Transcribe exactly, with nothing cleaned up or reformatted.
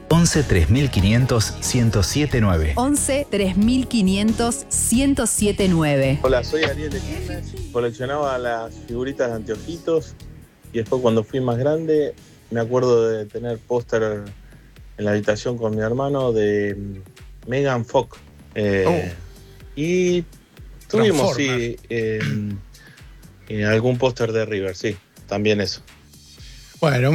once tres mil quinientos ciento siete nueve. once tres mil quinientos ciento siete nueve. Hola, soy Ariel de Quilmes, coleccionaba las figuritas de anteojitos y después cuando fui más grande me acuerdo de tener póster en la habitación con mi hermano de Megan Fox. Eh, oh. Y tuvimos, sí, eh, eh, algún póster de River, sí, también eso. Bueno.